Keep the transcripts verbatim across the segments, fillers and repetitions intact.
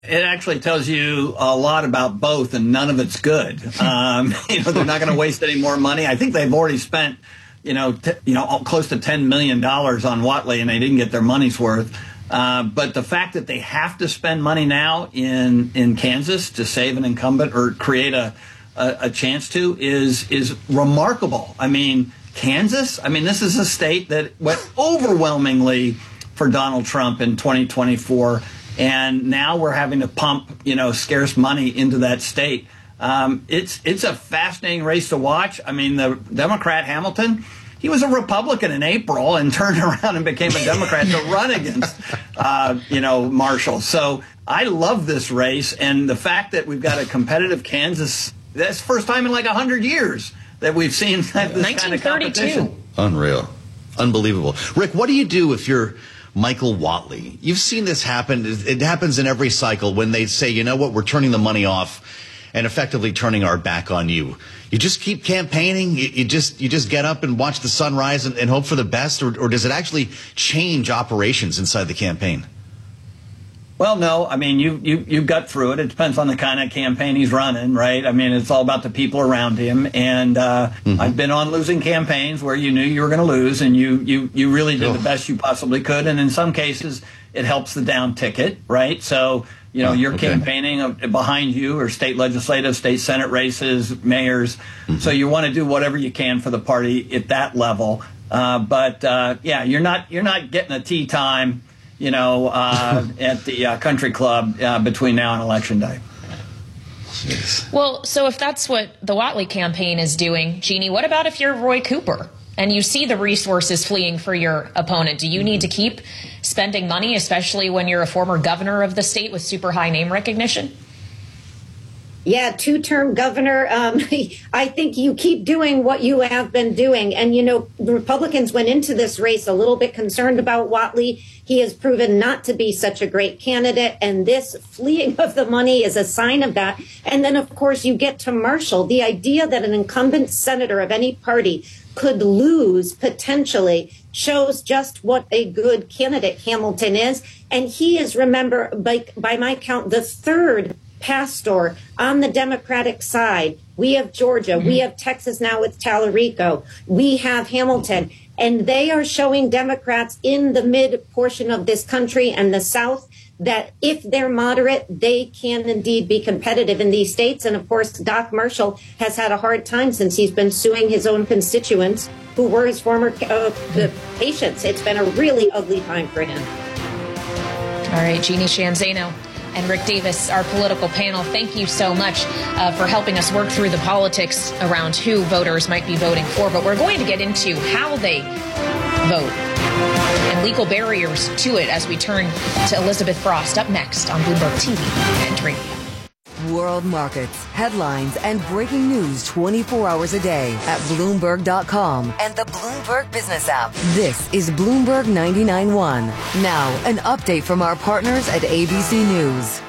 It actually tells you a lot about both, and none of it's good. Um, you know, they're not going to waste any more money. I think they've already spent, you know, t- you know, close to ten million dollars on Whatley, and they didn't get their money's worth. Uh, but the fact that they have to spend money now in, in Kansas to save an incumbent or create a, a, a chance to is is remarkable. I mean, Kansas, I mean, this is a state that went overwhelmingly for Donald Trump in twenty twenty-four. And now we're having to pump, you know, scarce money into that state. Um, it's it's a fascinating race to watch. I mean, the Democrat Hamilton, he was a Republican in April and turned around and became a Democrat to run against, uh, you know, Marshall. So I love this race. And the fact that we've got a competitive Kansas, that's the first time in like one hundred years that we've seen this kind of competition. Unreal. Unbelievable. Rick, what do you do if you're Michael Whatley? You've seen this happen. It happens in every cycle when they say, you know what, we're turning the money off and effectively turning our back on you. You just keep campaigning. You, you just you just get up and watch the sun rise and, and hope for the best, or, or does it actually change operations inside the campaign? Well, no. I mean, you, you, you got through it. It depends on the kind of campaign he's running, right? I mean, it's all about the people around him. And uh, mm-hmm. I've been on losing campaigns where you knew you were going to lose, and you, you, you really did oh. the best you possibly could. And in some cases, it helps the down ticket, right? So, you know, oh, you're okay. campaigning behind you or state legislative, state senate races, mayors. Mm-hmm. So you want to do whatever you can for the party at that level. Uh, but, uh, yeah, you're not you're not getting a tea time, you know, uh, at the uh, country club uh, between now and Election Day. Jeez. Well, so if that's what the Whatley campaign is doing, Jeannie, what about if you're Roy Cooper and you see the resources fleeing for your opponent? Do you need to keep spending money, especially when you're a former governor of the state with super high name recognition? Yeah, two-term governor. Um, I think you keep doing what you have been doing. And, you know, the Republicans went into this race a little bit concerned about Whatley. He has proven not to be such a great candidate. And this fleeing of the money is a sign of that. And then, of course, you get to Marshall. The idea that an incumbent senator of any party could lose potentially shows just what a good candidate Hamilton is. And he is, remember, by, by my count, the third pastor on the Democratic side. We have Georgia. Mm-hmm. We have Texas now with Tallarico. We have Hamilton. And they are showing Democrats in the mid portion of this country and the South that if they're moderate, they can indeed be competitive in these states. And of course, Doc Marshall has had a hard time since he's been suing his own constituents who were his former uh, patients. It's been a really ugly time for him. All right, Jeannie Sheehan Zaino and Rick Davis, our political panel, thank you so much uh, for helping us work through the politics around who voters might be voting for. But we're going to get into how they vote and legal barriers to it as we turn to Elizabeth Frost up next on Bloomberg T V and radio. World markets, headlines, and breaking news twenty-four hours a day at Bloomberg dot com and the Bloomberg Business app. This is Bloomberg ninety-nine point one. Now, an update from our partners at A B C News.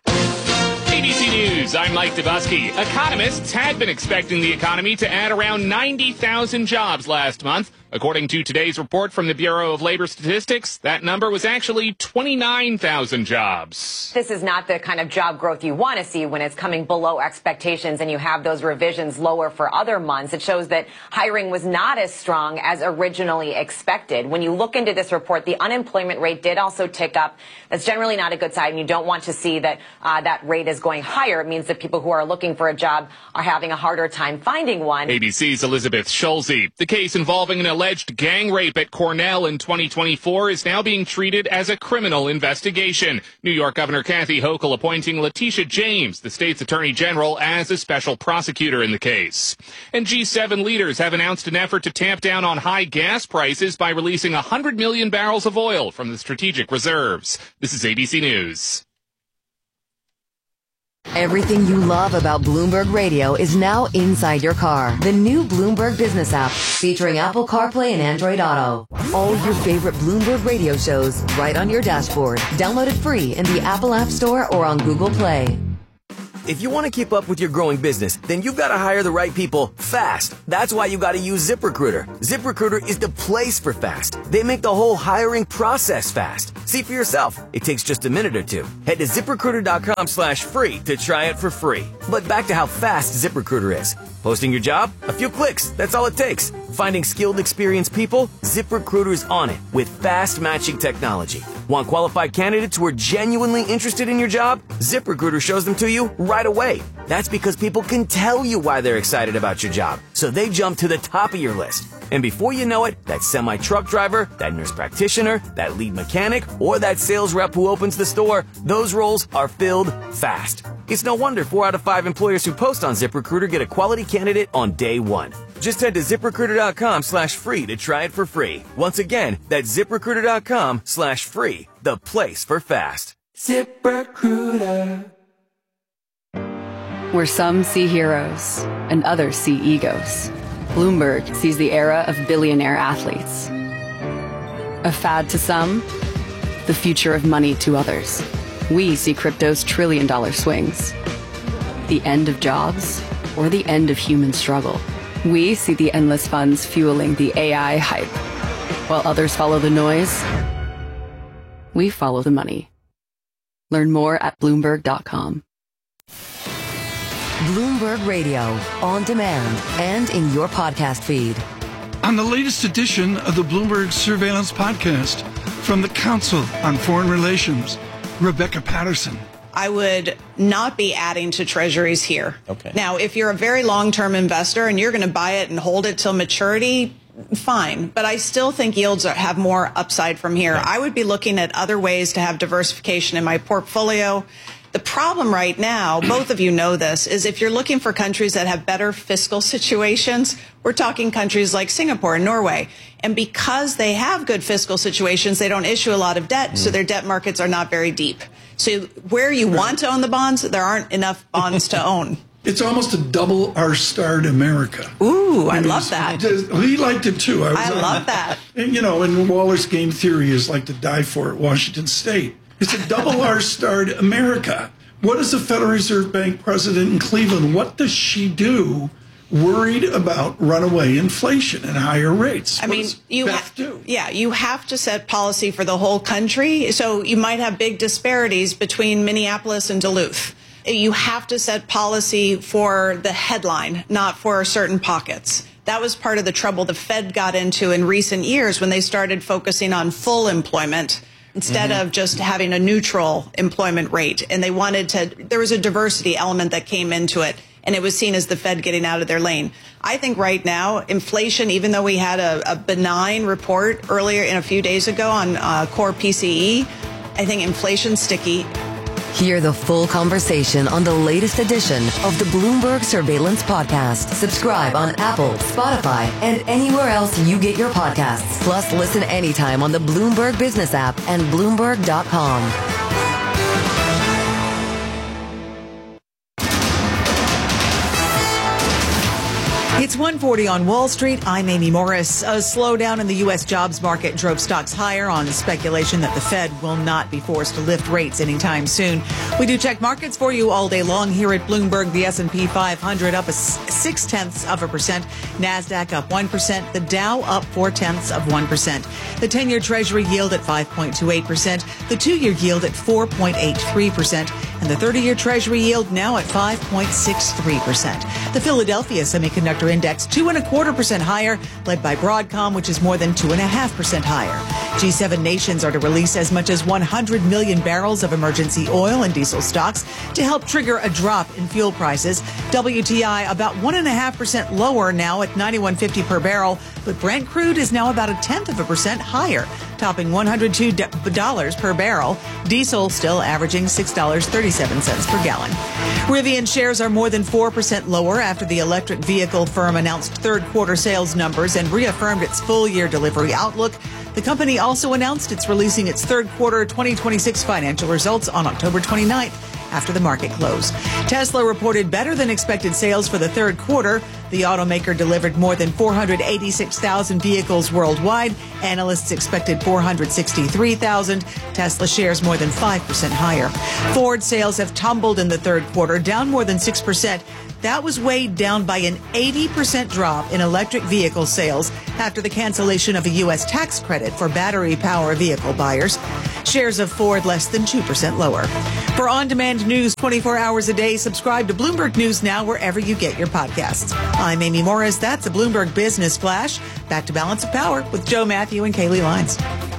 A B C News, I'm Mike Dubusky. Economists had been expecting the economy to add around ninety thousand jobs last month. According to today's report from the Bureau of Labor Statistics, that number was actually twenty-nine thousand jobs. This is not the kind of job growth you want to see when it's coming below expectations and you have those revisions lower for other months. It shows that hiring was not as strong as originally expected. When you look into this report, the unemployment rate did also tick up. That's generally not a good sign. You don't want to see that uh, that rate is going higher. It means that people who are looking for a job are having a harder time finding one. A B C's Elizabeth Schulze. The case involving an alleged gang rape at Cornell in twenty twenty-four is now being treated as a criminal investigation. New York Governor Kathy Hochul appointing Letitia James, the state's attorney general, as a special prosecutor in the case. And G seven leaders have announced an effort to tamp down on high gas prices by releasing one hundred million barrels of oil from the strategic reserves. This is A B C News. Everything you love about Bloomberg Radio is now inside your car. The new Bloomberg Business app, featuring Apple CarPlay and Android Auto. All your favorite Bloomberg Radio shows right on your dashboard. Download it free in the Apple App Store or on Google Play. If you want to keep up with your growing business, then you've got to hire the right people fast. That's why you got to use ZipRecruiter. ZipRecruiter is the place for fast. They make the whole hiring process fast. See for yourself. It takes just a minute or two. Head to ZipRecruiter.com slash free to try it for free. But back to how fast ZipRecruiter is. Posting your job? A few clicks. That's all it takes. Finding skilled, experienced people? ZipRecruiter's on it with fast matching technology. Want qualified candidates who are genuinely interested in your job? ZipRecruiter shows them to you right away. That's because people can tell you why they're excited about your job, so they jump to the top of your list. And before you know it, that semi-truck driver, that nurse practitioner, that lead mechanic, or that sales rep who opens the store, those roles are filled fast. It's no wonder four out of five employers who post on ZipRecruiter get a quality candidate on day one. Just head to ZipRecruiter.com slash free to try it for free. Once again, that's ZipRecruiter.com slash free, the place for fast. ZipRecruiter. Where some see heroes and others see egos, Bloomberg sees the era of billionaire athletes. A fad to some, the future of money to others. We see crypto's trillion dollar swings. The end of jobs or the end of human struggle. We see the endless funds fueling the A I hype. While others follow the noise, we follow the money. Learn more at Bloomberg dot com. Bloomberg Radio, on demand and in your podcast feed. On the latest edition of the Bloomberg Surveillance Podcast, from the Council on Foreign Relations, Rebecca Patterson. I would not be adding to treasuries here. Okay. Now, if you're a very long-term investor and you're going to buy it and hold it till maturity, fine. But I still think yields are, have more upside from here. Okay. I would be looking at other ways to have diversification in my portfolio. The problem right now, both of you know this, is if you're looking for countries that have better fiscal situations, we're talking countries like Singapore and Norway. And because they have good fiscal situations, they don't issue a lot of debt, mm. so their debt markets are not very deep. So where you right. want to own the bonds, there aren't enough bonds to own. It's almost a double R-starred America. Ooh, I love that. He liked it too. I, was I love that. And, you know, and Waller's game theory is like to die for at Washington State. It's a double R-starred America. What is the Federal Reserve Bank president in Cleveland? What does she do worried about runaway inflation and higher rates? I What mean, does you Beth ha- do? Yeah, you have to set policy for the whole country. So you might have big disparities between Minneapolis and Duluth. You have to set policy for the headline, not for certain pockets. That was part of the trouble the Fed got into in recent years when they started focusing on full employment instead mm-hmm. of just having a neutral employment rate. And they wanted to, there was a diversity element that came into it, and it was seen as the Fed getting out of their lane. I think right now, inflation, even though we had a, a benign report earlier in a few days ago on uh, core P C E, I think inflation's sticky. Hear the full conversation on the latest edition of the Bloomberg Surveillance Podcast. Subscribe on Apple, Spotify, and anywhere else you get your podcasts. Plus, listen anytime on the Bloomberg Business app and Bloomberg dot com. It's one forty on Wall Street. I'm Amy Morris. A slowdown in the U S jobs market drove stocks higher on speculation that the Fed will not be forced to lift rates anytime soon. We do check markets for you all day long here at Bloomberg. The S and P five hundred up a six tenths of a percent. NASDAQ up one percent. The Dow up four tenths of one percent. The ten-year Treasury yield at five point two eight percent. The two-year yield at four point eight three percent. And the thirty-year Treasury yield now at five point six three percent. The Philadelphia Semiconductor Index two and a quarter percent higher, led by Broadcom, which is more than two and a half percent higher. G seven nations are to release as much as one hundred million barrels of emergency oil and diesel stocks to help trigger a drop in fuel prices. W T I about one and a half percent lower now at ninety-one fifty per barrel, but Brent crude is now about a tenth of a percent higher, topping one hundred two dollars per barrel. Diesel still averaging six dollars and thirty-seven cents per gallon. Rivian shares are more than four percent lower after the electric vehicle firm announced third quarter sales numbers and reaffirmed its full year delivery outlook. The company also announced it's releasing its third quarter twenty twenty-six financial results on October twenty-ninth after the market closed. Tesla reported better than expected sales for the third quarter. The automaker delivered more than four hundred eighty-six thousand vehicles worldwide. Analysts expected four hundred sixty-three thousand. Tesla shares more than five percent higher. Ford sales have tumbled in the third quarter, down more than six percent. That was weighed down by an eighty percent drop in electric vehicle sales after the cancellation of a U S tax credit for battery power vehicle buyers. Shares of Ford less than two percent lower. For on-demand news twenty-four hours a day, subscribe to Bloomberg News Now wherever you get your podcasts. I'm Amy Morris. That's a Bloomberg Business Flash. Back to Balance of Power with Joe Matthew and Kaylee Lines.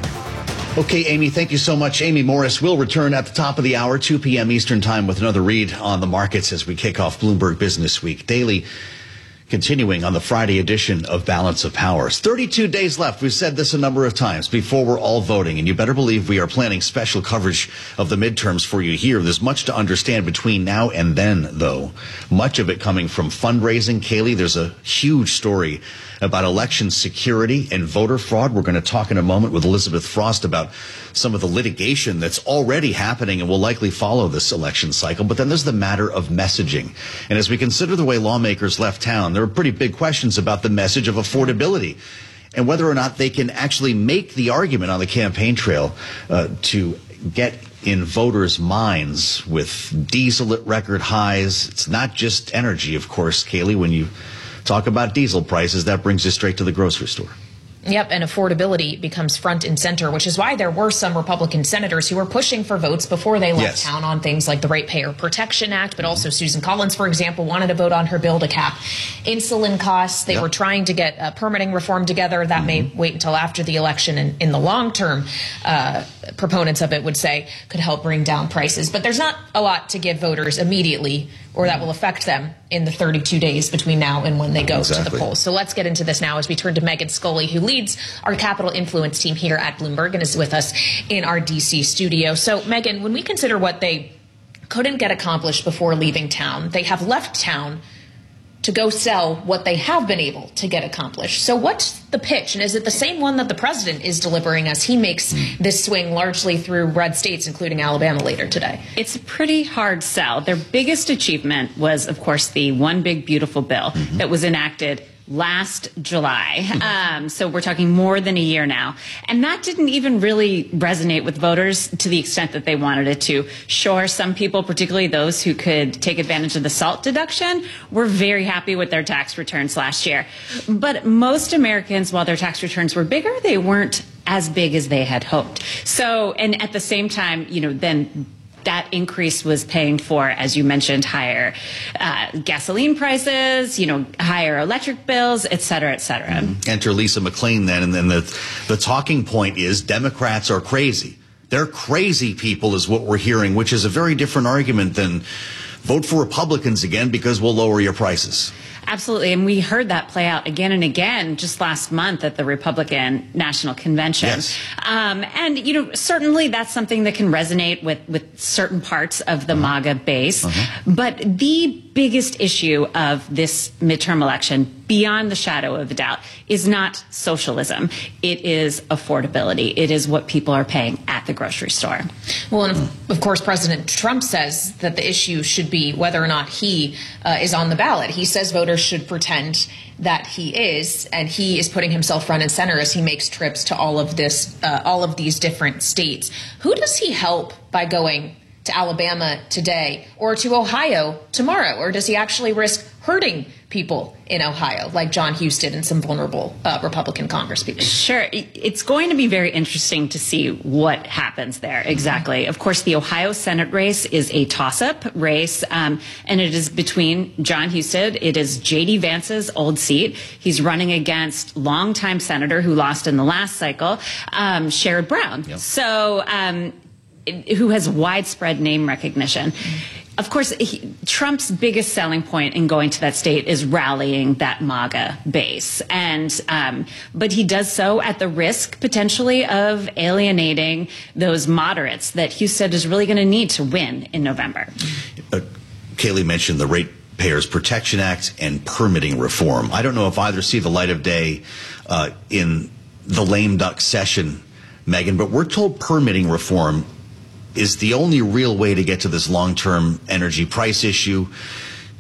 Okay, Amy, thank you so much. Amy Morris will return at the top of the hour, two p.m. Eastern Time, with another read on the markets as we kick off Bloomberg Business Week Daily. Continuing on the Friday edition of Balance of Powers. thirty-two days left. We've said this a number of times before we're all voting, and you better believe we are planning special coverage of the midterms for you here. There's much to understand between now and then, though. Much of it coming from fundraising. Kaylee, there's a huge story about election security and voter fraud. We're going to talk in a moment with Elizabeth Frost about some of the litigation that's already happening and will likely follow this election cycle. But then there's the matter of messaging. And as we consider the way lawmakers left town, there are pretty big questions about the message of affordability and whether or not they can actually make the argument on the campaign trail uh, to get in voters' minds with diesel at record highs. It's not just energy, of course, Kaylee. When you talk about diesel prices, that brings you straight to the grocery store. Yep, and affordability becomes front and center, which is why there were some Republican senators who were pushing for votes before they left yes. town on things like the Ratepayer Protection Act, but also Susan Collins, for example, wanted to vote on her bill to cap insulin costs. They yep. were trying to get uh, permitting reform together. That mm-hmm. may wait until after the election, and in the long term, uh, proponents of it would say could help bring down prices. But there's not a lot to give voters immediately, or that will affect them in the thirty-two days between now and when they go exactly. to the polls. So let's get into this now as we turn to Megan Scully, who leads our Capital Influence team here at Bloomberg and is with us in our D C studio. So, Megan, when we consider what they couldn't get accomplished before leaving town, they have left town to go sell what they have been able to get accomplished. So what's the pitch? And is it the same one that the president is delivering as he makes this swing largely through red states, including Alabama later today? It's a pretty hard sell. Their biggest achievement was, of course, the One Big Beautiful Bill mm-hmm. that was enacted last July. Um, so we're talking more than a year now. And that didn't even really resonate with voters to the extent that they wanted it to. Sure, some people, particularly those who could take advantage of the SALT deduction, were very happy with their tax returns last year. But most Americans, while their tax returns were bigger, they weren't as big as they had hoped. So, and at the same time, you know, then that increase was paying for, as you mentioned, higher uh, gasoline prices, you know, higher electric bills, et cetera, et cetera. Mm-hmm. Enter Lisa McClain then, and then the, the talking point is Democrats are crazy. They're crazy people is what we're hearing, which is a very different argument than vote for Republicans again because we'll lower your prices. Absolutely. And we heard that play out again and again just last month at the Republican National Convention. Yes. Um, and, you know, certainly that's something that can resonate with, with certain parts of the uh-huh. MAGA base. Uh-huh. But the biggest issue of this midterm election, beyond the shadow of a doubt, is not socialism. It is affordability. It is what people are paying at the grocery store. Well, and of, of course, President Trump says that the issue should be whether or not he uh, is on the ballot. He says voters should pretend that he is, and he is putting himself front and center as he makes trips to all of this, uh, all of these different states. Who does he help by going to Alabama today or to Ohio tomorrow? Or does he actually risk hurting people in Ohio, like John Hughes did and some vulnerable uh, Republican congresspeople? Sure. It's going to be very interesting to see what happens there. Exactly. Mm-hmm. Of course, the Ohio Senate race is a toss-up race, um, and it is between John Husted. It is J D Vance's old seat. He's running against longtime senator who lost in the last cycle, um, Sherrod Brown. Yep. So, um, who has widespread name recognition. Of course, he, Trump's biggest selling point in going to that state is rallying that MAGA base. And, um, but he does so at the risk, potentially, of alienating those moderates that Husted is really going to need to win in November. Uh, Kaylee mentioned the Ratepayers Protection Act and permitting reform. I don't know if either see the light of day uh, in the lame duck session, Megan, but we're told permitting reform is the only real way to get to this long-term energy price issue.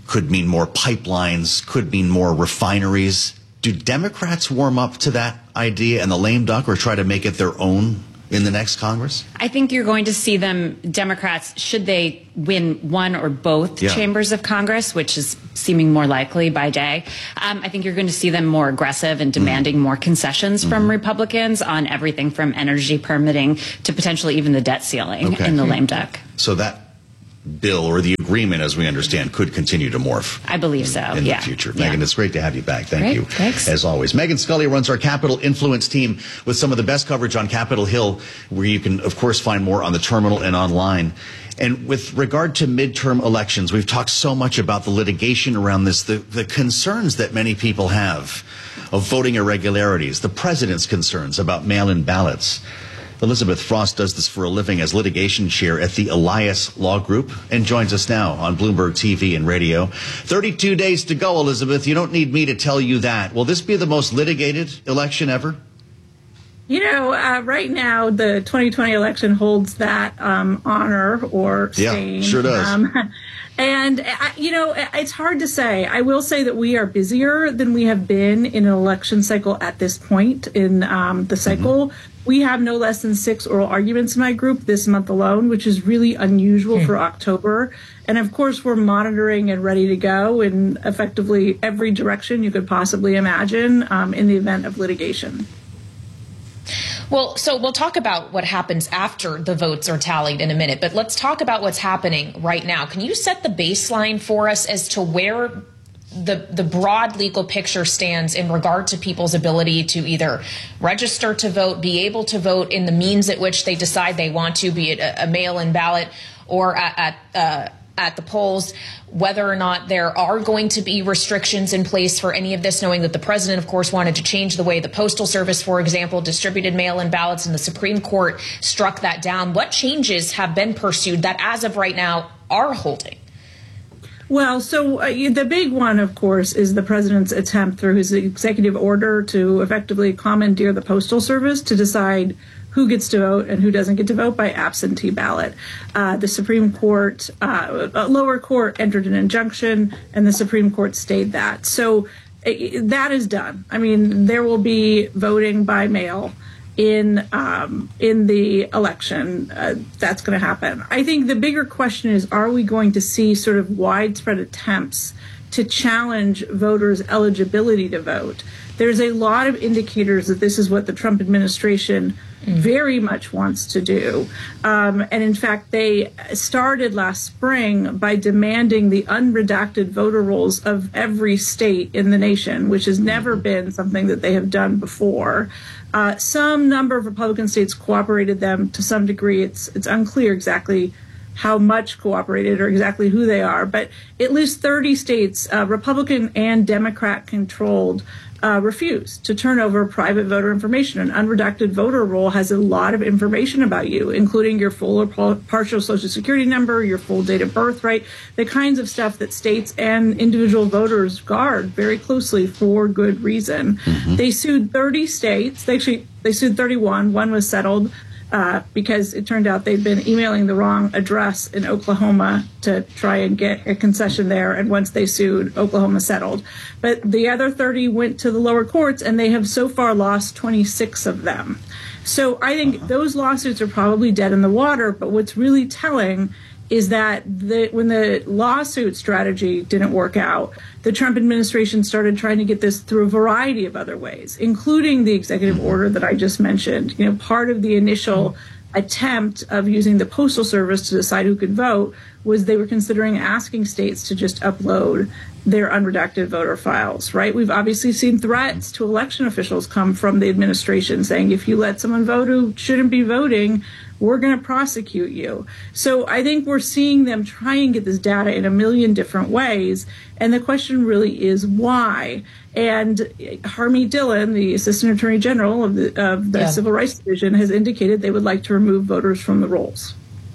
could mean more pipelines, could mean more refineries. Do Democrats warm up to that idea and the lame duck, or try to make it their own in the next Congress? I think you're going to see them, Democrats, should they win one or both Yeah. chambers of Congress, which is seeming more likely by day, um, I think you're going to see them more aggressive and demanding mm. more concessions mm-hmm. from Republicans on everything from energy permitting to potentially even the debt ceiling okay. in the lame duck. So that bill, or the agreement as we understand, could continue to morph. I believe so, in yeah. the future. Yeah. Megan, it's great to have you back. Thank Great, you. thanks. As always. Megan Scully runs our Capitol Influence team with some of the best coverage on Capitol Hill, where you can, of course, find more on the terminal and online. And with regard to midterm elections, we've talked so much about the litigation around this, the, the concerns that many people have of voting irregularities, the president's concerns about mail-in ballots. Elizabeth Frost does this for a living as litigation chair at the Elias Law Group and joins us now on Bloomberg T V and radio. thirty-two days to go, Elizabeth. You don't need me to tell you that. Will this be the most litigated election ever? You know, uh, right now, the twenty twenty election holds that um, honor or stain. Yeah, sure does. Um, and, uh, you know, it's hard to say. I will say that we are busier than we have been in an election cycle at this point in um, the cycle. Mm-hmm. We have no less than six oral arguments in my group this month alone, which is really unusual for October. And of course, we're monitoring and ready to go in effectively every direction you could possibly imagine um, in the event of litigation. Well, so we'll talk about what happens after the votes are tallied in a minute, but let's talk about what's happening right now. Can you set the baseline for us as to where the the broad legal picture stands in regard to people's ability to either register to vote, be able to vote in the means at which they decide they want to, be it a, a mail-in ballot or at, at uh, at the polls, whether or not there are going to be restrictions in place for any of this, knowing that the president, of course, wanted to change the way the Postal Service, for example, distributed mail-in ballots, and the Supreme Court struck that down. What changes have been pursued that, as of right now, are holding? Well, so uh, the big one, of course, is the president's attempt through his executive order to effectively commandeer the Postal Service to decide who gets to vote and who doesn't get to vote by absentee ballot. Uh, the Supreme Court, uh, lower court entered an injunction, and the Supreme Court stayed that. So it, that is done. I mean, there will be voting by mail in um, in the election. Uh, that's going to happen. I think the bigger question is, are we going to see sort of widespread attempts to challenge voters' eligibility to vote? There's a lot of indicators that this is what the Trump administration very much wants to do. Um, and in fact, they started last spring by demanding the unredacted voter rolls of every state in the nation, which has never been something that they have done before. Uh, some number of Republican states cooperated them to some degree. It's it's unclear exactly how much cooperated or exactly who they are, but at least thirty states, uh, Republican and Democrat controlled, uh, refused to turn over private voter information. An unredacted voter roll has a lot of information about you, including your full or partial Social Security number, your full date of birth, right? The kinds of stuff that states and individual voters guard very closely for good reason. Mm-hmm. They sued thirty states. They actually, they sued thirty-one. One was settled. Uh, because it turned out they'd been emailing the wrong address in Oklahoma to try and get a concession there. And once they sued, Oklahoma settled. But the other thirty went to the lower courts, and they have so far lost twenty-six of them. So I think uh-huh. those lawsuits are probably dead in the water. But what's really telling is that the, when the lawsuit strategy didn't work out, the Trump administration started trying to get this through a variety of other ways, including the executive order that I just mentioned. You know, part of the initial attempt of using the Postal Service to decide who could vote was they were considering asking states to just upload their unredacted voter files, right? We've obviously seen threats to election officials come from the administration saying, if you let someone vote who shouldn't be voting, we're going to prosecute you. So I think we're seeing them try and get this data in a million different ways. And the question really is why? And Harmeet Dillon, the Assistant Attorney General of the, of the yeah. Civil Rights Division, has indicated they would like to remove voters from the rolls.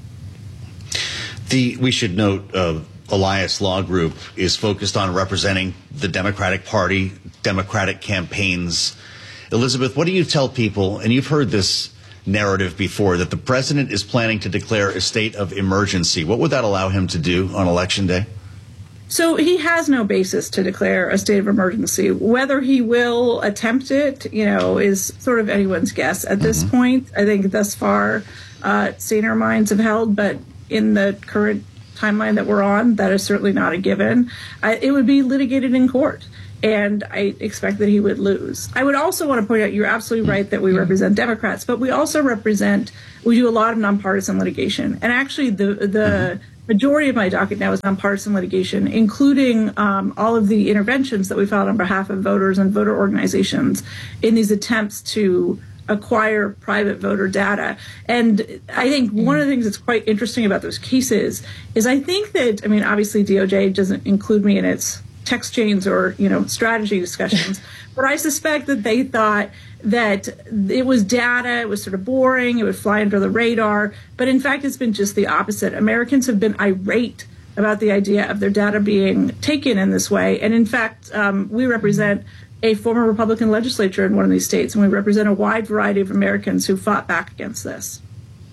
The, we should note, uh, Elias Law Group is focused on representing the Democratic Party, Democratic campaigns. Elizabeth, what do you tell people, and you've heard this narrative before, that the president is planning to declare a state of emergency? What would that allow him to do on Election Day? So he has no basis to declare a state of emergency. Whether he will attempt it, you know, is sort of anyone's guess at this mm-hmm. point. I think thus far, uh, saner minds have held, but in the current timeline that we're on, that is certainly not a given. Uh, it would be litigated in court, and I expect that he would lose. I would also want to point out, you're absolutely right that we represent Democrats, but we also represent, we do a lot of nonpartisan litigation. And actually the the majority of my docket now is nonpartisan litigation, including um, all of the interventions that we filed on behalf of voters and voter organizations in these attempts to acquire private voter data. And I think one of the things that's quite interesting about those cases is I think that, I mean, obviously D O J doesn't include me in its text chains or, you know, strategy discussions, but I suspect that they thought that it was data, it was sort of boring, it would fly under the radar. But in fact, it's been just the opposite. Americans have been irate about the idea of their data being taken in this way. And in fact, um, we represent a former Republican legislature in one of these states, and we represent a wide variety of Americans who fought back against this.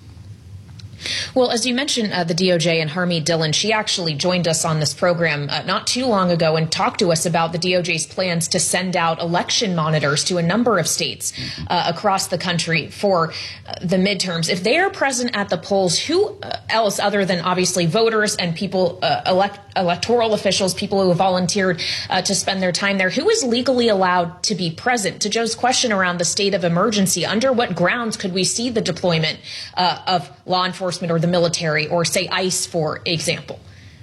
Well, as you mentioned, uh, the D O J and Harmeet Dillon, she actually joined us on this program uh, not too long ago and talked to us about the D O J's plans to send out election monitors to a number of states uh, across the country for uh, the midterms. If they are present at the polls, who else other than obviously voters and people, uh, elect electoral officials, people who have volunteered uh, to spend their time there, who is legally allowed to be present? To Joe's question around the state of emergency, under what grounds could we see the deployment uh, of law enforcement or the military or, say, ICE, for example?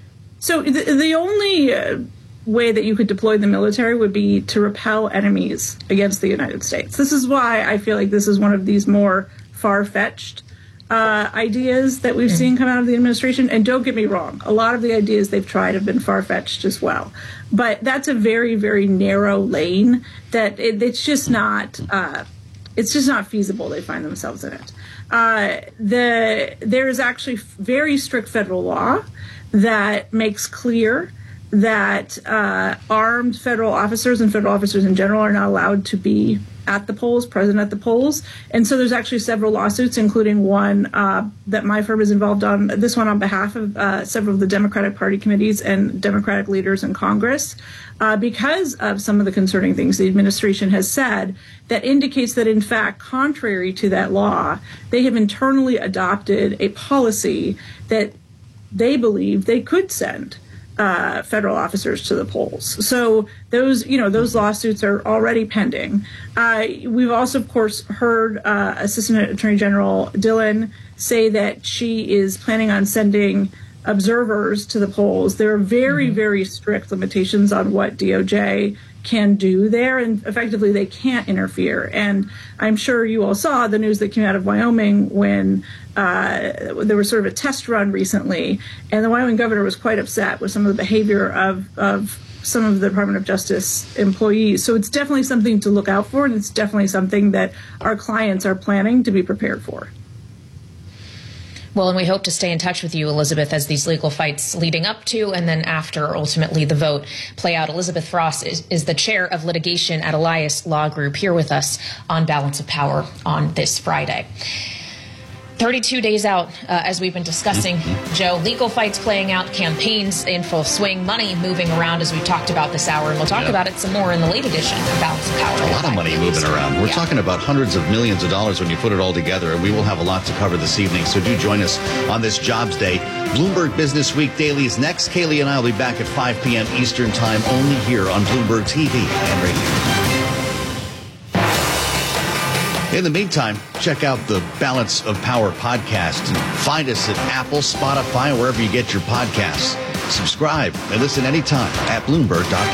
So the, the only uh, way that you could deploy the military would be to repel enemies against the United States. This is why I feel like this is one of these more far-fetched uh, ideas that we've mm. seen come out of the administration. And don't get me wrong, a lot of the ideas they've tried have been far-fetched as well. But that's a very, very narrow lane that it, it's just not uh, it's just not feasible they find themselves in it. Uh, the there is actually very strict federal law that makes clear that uh, armed federal officers and federal officers in general are not allowed to be at the polls, present at the polls. And so there's actually several lawsuits, including one uh, that my firm is involved on, this one on behalf of uh, several of the Democratic Party committees and Democratic leaders in Congress, uh, because of some of the concerning things the administration has said that indicates that, in fact, contrary to that law, they have internally adopted a policy that they believe they could send Uh, federal officers to the polls. So those, you know, those lawsuits are already pending. Uh, we've also, of course, heard uh, Assistant Attorney General Dillon say that she is planning on sending observers to the polls. There are very, mm-hmm. very strict limitations on what D O J can do there, and effectively they can't interfere. And I'm sure you all saw the news that came out of Wyoming when uh, there was sort of a test run recently, and the Wyoming governor was quite upset with some of the behavior of, of some of the Department of Justice employees. So it's definitely something to look out for, and it's definitely something that our clients are planning to be prepared for. Well, and we hope to stay in touch with you, Elizabeth, as these legal fights leading up to and then after ultimately the vote play out. Elizabeth Frost is, is the chair of litigation at Elias Law Group, here with us on Balance of Power on this Friday. thirty-two days out, uh, as we've been discussing, Joe, legal fights playing out, campaigns in full swing, money moving around as we've talked about this hour, and we'll talk yeah. about it some more in the late edition of Balance of Power. A lot of money moving around. We're yeah. talking about hundreds of millions of dollars when you put it all together, and we will have a lot to cover this evening, so do join us on this Jobs Day. Bloomberg Business Week Dailies next. Kaylee and I will be back at five p.m. Eastern Time, only here on Bloomberg T V and radio. In the meantime, check out the Balance of Power podcast and find us at Apple, Spotify, or wherever you get your podcasts. Subscribe and listen anytime at Bloomberg dot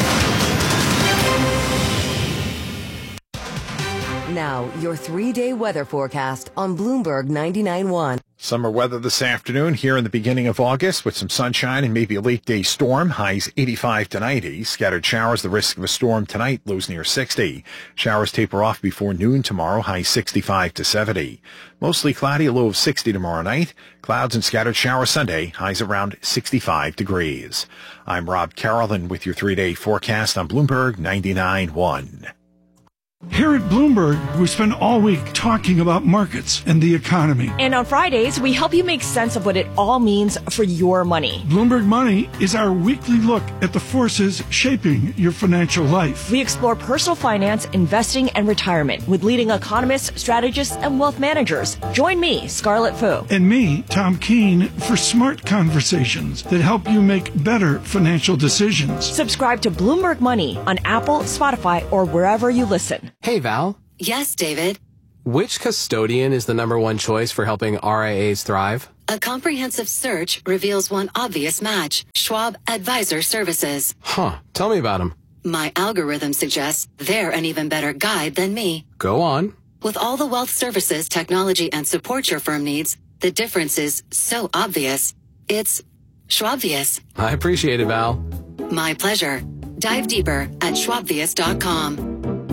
com. Now, your three-day weather forecast on Bloomberg ninety-nine point one. Summer weather this afternoon here in the beginning of August with some sunshine and maybe a late day storm. Highs eighty-five to ninety. Scattered showers, the risk of a storm tonight, lows near sixty. Showers taper off before noon tomorrow, highs sixty-five to seventy. Mostly cloudy, a low of sixty tomorrow night. Clouds and scattered showers Sunday, highs around sixty-five degrees. I'm Rob Carrollin with your three-day forecast on Bloomberg ninety-nine point one. Here at Bloomberg, we spend all week talking about markets and the economy. And on Fridays, we help you make sense of what it all means for your money. Bloomberg Money is our weekly look at the forces shaping your financial life. We explore personal finance, investing, and retirement with leading economists, strategists, and wealth managers. Join me, Scarlett Fu. And me, Tom Keene, for smart conversations that help you make better financial decisions. Subscribe to Bloomberg Money on Apple, Spotify, or wherever you listen. Hey, Val. Yes, David. Which custodian is the number one choice for helping R I As thrive? A comprehensive search reveals one obvious match. Schwab Advisor Services. Huh. Tell me about them. My algorithm suggests they're an even better guide than me. Go on. With all the wealth services, technology, and support your firm needs, the difference is so obvious. It's Schwabvious. I appreciate it, Val. My pleasure. Dive deeper at schwabvious dot com.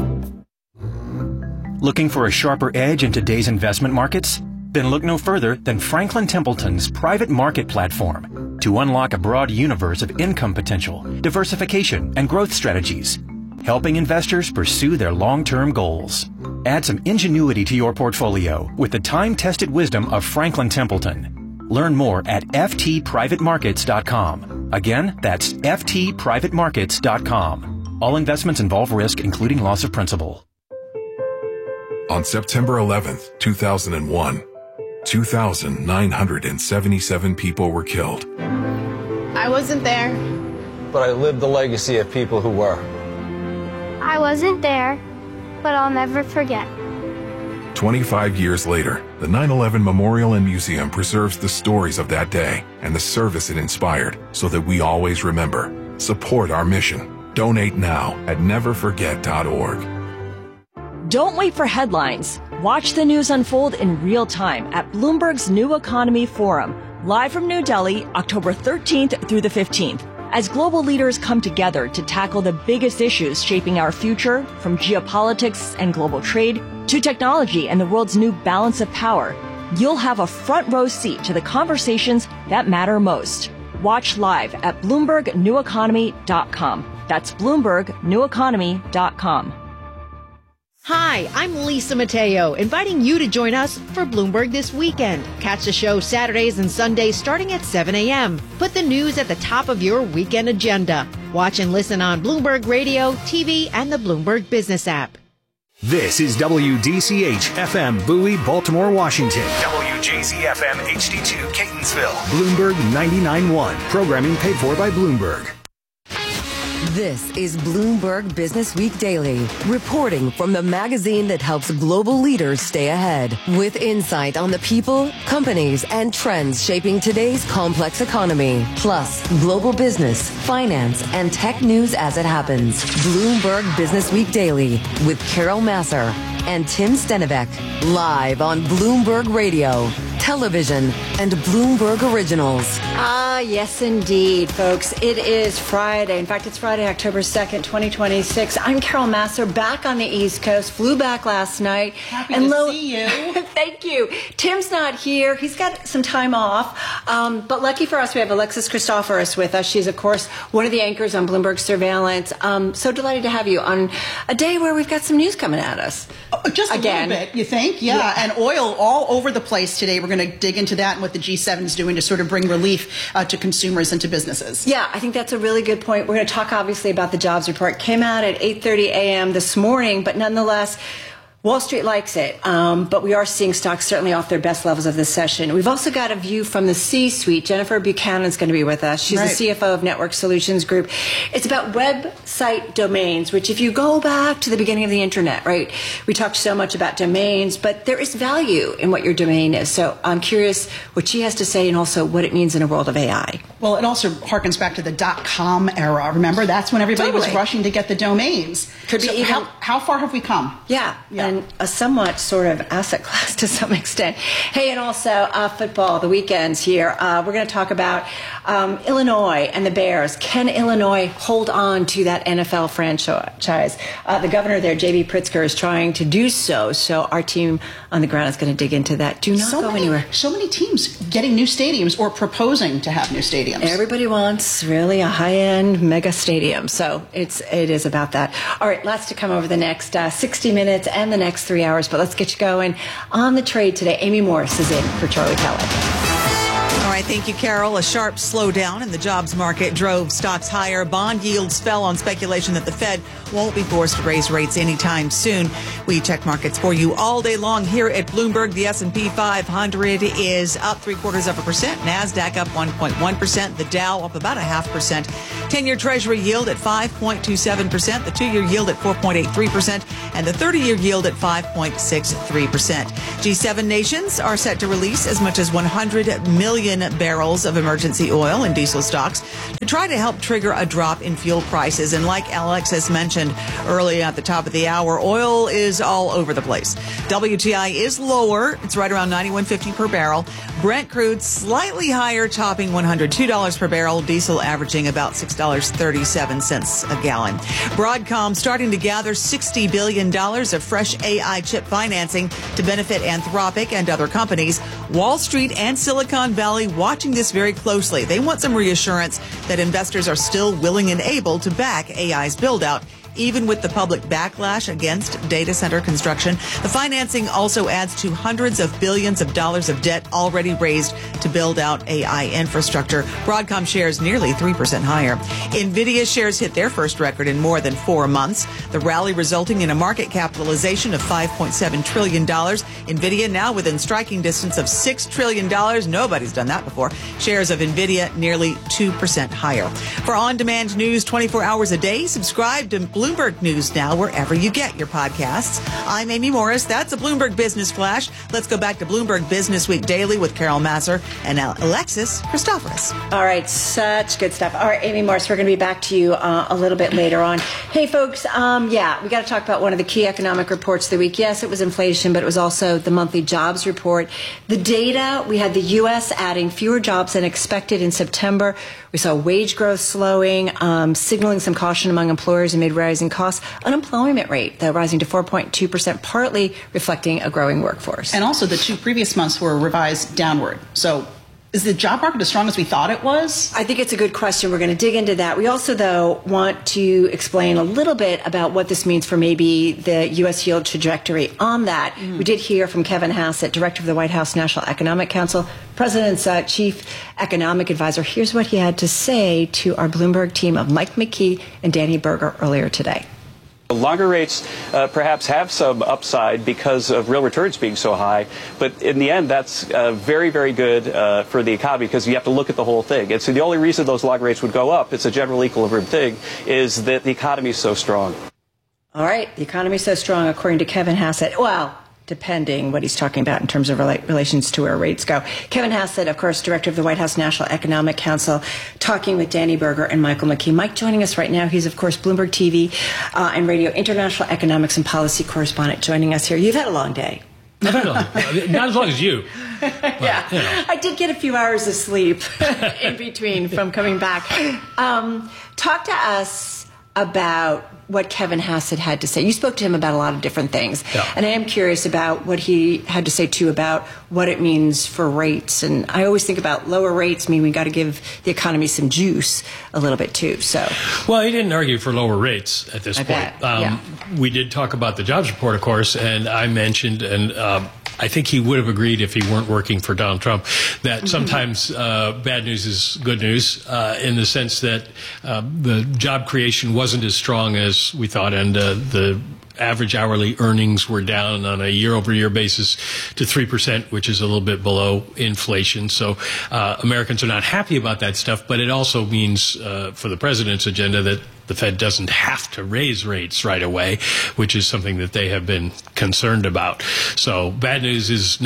Looking for a sharper edge in today's investment markets? Then look no further than Franklin Templeton's private market platform to unlock a broad universe of income potential, diversification, and growth strategies, helping investors pursue their long-term goals. Add some ingenuity to your portfolio with the time-tested wisdom of Franklin Templeton. Learn more at f t private markets dot com. Again, that's f t private markets dot com. All investments involve risk, including loss of principal. On September eleventh, two thousand one, two thousand nine hundred seventy-seven people were killed. I wasn't there. But I lived the legacy of people who were. I wasn't there, but I'll never forget. twenty-five years later, the nine eleven Memorial and Museum preserves the stories of that day and the service it inspired so that we always remember. Support our mission. Donate now at never forget dot org. Don't wait for headlines. Watch the news unfold in real time at Bloomberg's New Economy Forum, live from New Delhi, October thirteenth through the fifteenth. As global leaders come together to tackle the biggest issues shaping our future, from geopolitics and global trade to technology and the world's new balance of power, you'll have a front row seat to the conversations that matter most. Watch live at bloomberg new economy dot com. That's bloomberg new economy dot com. Hi, I'm Lisa Mateo, inviting you to join us for Bloomberg This Weekend. Catch the show Saturdays and Sundays starting at seven a.m. Put the news at the top of your weekend agenda. Watch and listen on Bloomberg Radio, T V, and the Bloomberg Business app. This is W D C H F M Bowie, Baltimore, Washington. W J Z F M H D two Catonsville. Bloomberg ninety-nine point one. Programming paid for by Bloomberg. This is Bloomberg Business Week Daily, reporting from the magazine that helps global leaders stay ahead, with insight on the people, companies, and trends shaping today's complex economy, plus global business, finance, and tech news as it happens. Bloomberg Business Week Daily with Carol Masser and Tim Stenivek, live on Bloomberg Radio, television, and Bloomberg Originals. Ah, yes, indeed, folks. It is Friday. In fact, it's Friday, October second, twenty twenty-six. I'm Carol Masser, back on the East Coast. Flew back last night. Happy and to lo- see you. Thank you. Tim's not here. He's got some time off. Um, but lucky for us, we have Alexis Christoforous with us. She's, of course, one of the anchors on Bloomberg Surveillance. Um, so delighted to have you on a day where we've got some news coming at us. Oh, just Again. a little bit, you think? Yeah. Yeah. And oil all over the place today. We're going to dig into that and what the G seven is doing to sort of bring relief uh, to consumers and to businesses. Yeah, I think that's a really good point. We're going to talk, obviously, about the jobs report. Came out at eight thirty a.m. this morning, but nonetheless, Wall Street likes it, um, but we are seeing stocks certainly off their best levels of this session. We've also got a view from the C-suite. Jennifer Buchanan is going to be with us. She's Right. the C F O of Network Solutions Group. It's about website domains, which if you go back to the beginning of the internet, right, we talked so much about domains, but there is value in what your domain is. So I'm curious what she has to say and also what it means in a world of A I. Well, it also harkens back to the dot-com era. Remember, that's when everybody Totally. was rushing to get the domains. Could be So even- how, how far have we come? Yeah. Yeah. And um, a somewhat sort of asset class to some extent. Hey, and also uh, football, the weekends here. Uh, we're going to talk about um, Illinois and the Bears. Can Illinois hold on to that N F L franchise? Uh, the governor there, J B Pritzker, is trying to do so. So our team on the ground is going to dig into that. Do not so go many, anywhere. So many teams getting new stadiums or proposing to have new stadiums. Everybody wants really a high-end mega stadium. So it's it is about that. All right, lots to come over the next uh, sixty minutes and the next three hours. But let's get you going on the trade today. Amy Morris is in for Charlie Kelly. All right, thank you, Carol. A sharp slowdown in the jobs market drove stocks higher. Bond yields fell on speculation that the Fed won't be forced to raise rates anytime soon. We check markets for you all day long here at Bloomberg. The S and P five hundred is up three quarters of a percent. NASDAQ up one point one percent. The Dow up about a half percent. ten-year Treasury yield at five point two seven percent. The two-year yield at four point eight three percent. And the thirty-year yield at five point six three percent. G seven nations are set to release as much as one hundred million barrels of emergency oil and diesel stocks to try to help trigger a drop in fuel prices. And like Alexis mentioned early at the top of the hour, oil is all over the place. W T I is lower. It's right around ninety-one fifty per barrel. Brent crude slightly higher, topping one hundred two dollars per barrel. Diesel averaging about six dollars and thirty-seven cents a gallon. Broadcom starting to gather sixty billion dollars of fresh A I chip financing to benefit Anthropic and other companies. Wall Street and Silicon Valley watching this very closely. They want some reassurance that investors are still willing and able to back A I's build-out, even with the public backlash against data center construction. The financing also adds to hundreds of billions of dollars of debt already raised to build out A I infrastructure. Broadcom shares nearly three percent higher. NVIDIA shares hit their first record in more than four months. The rally resulting in a market capitalization of five point seven trillion dollars. NVIDIA now within striking distance of six trillion dollars. Nobody's done that before. Shares of NVIDIA nearly two percent higher. For on-demand news twenty-four hours a day, subscribe to Bloomberg Bloomberg News now wherever you get your podcasts. I'm Amy Morris. That's a Bloomberg Business Flash. Let's go back to Bloomberg Business Week Daily with Carol Mazur and Alexis Christoforous. All right, such good stuff. All right, Amy Morris, we're going to be back to you uh, a little bit later on. Hey, folks, um, yeah, we got to talk about one of the key economic reports of the week. Yes, it was inflation, but it was also the monthly jobs report. The data, we had the U S adding fewer jobs than expected in September. We saw wage growth slowing, um, signaling some caution among employers amid rising costs. Unemployment rate, though, rising to four point two percent, partly reflecting a growing workforce. And also the two previous months were revised downward. So is the job market as strong as we thought it was? I think it's a good question. We're going to dig into that. We also, though, want to explain a little bit about what this means for maybe the U S yield trajectory. On that, mm. we did hear from Kevin Hassett, director of the White House National Economic Council, President's uh, chief economic advisor. Here's what he had to say to our Bloomberg team of Mike McKee and Danny Berger earlier today. Longer rates uh, perhaps have some upside because of real returns being so high, but in the end, that's uh, very, very good uh, for the economy because you have to look at the whole thing. And so the only reason those long rates would go up, it's a general equilibrium thing, is that the economy is so strong. All right, the economy is so strong, according to Kevin Hassett. Well, depending what he's talking about in terms of rela- relations to where rates go. Kevin Hassett, of course, director of the White House National Economic Council, talking with Danny Berger and Michael McKee. Mike joining us right now. He's, of course, Bloomberg T V uh, and radio international economics and policy correspondent joining us here. You've had a long day. I've had a long day. Not as long as you. But, yeah, you know. I did get a few hours of sleep in between from coming back. Um, talk to us about what Kevin Hassett had to say. You spoke to him about a lot of different things. Yeah. And I am curious about what he had to say, too, about what it means for rates. And I always think about lower rates mean we got to give the economy some juice a little bit, too. So, well, he didn't argue for lower rates at this I point. Bet. Um, yeah. We did talk about the jobs report, of course, and I mentioned, and um, I think he would have agreed if he weren't working for Donald Trump, that mm-hmm. sometimes uh, bad news is good news uh, in the sense that uh, the job creation wasn't as strong as we thought, and uh, the average hourly earnings were down on a year-over-year basis to three percent, which is a little bit below inflation. So uh, Americans are not happy about that stuff, but it also means uh, for the president's agenda that the Fed doesn't have to raise rates right away, which is something that they have been concerned about. So bad news is not